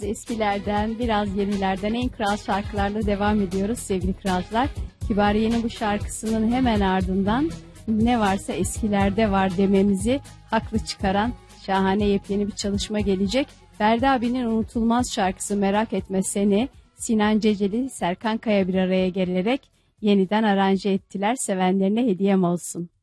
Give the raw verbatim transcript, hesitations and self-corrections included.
Eskilerden, biraz yenilerden en kral şarkılarla devam ediyoruz sevgili kralcılar. Kibariye'nin bu şarkısının hemen ardından ne varsa eskilerde var dememizi haklı çıkaran şahane yepyeni bir çalışma gelecek. Ferdi abinin unutulmaz şarkısı Merak Etme Seni, Sinan Ceceli, Serkan Kaya bir araya gelerek yeniden aranje ettiler. Sevenlerine hediyem olsun.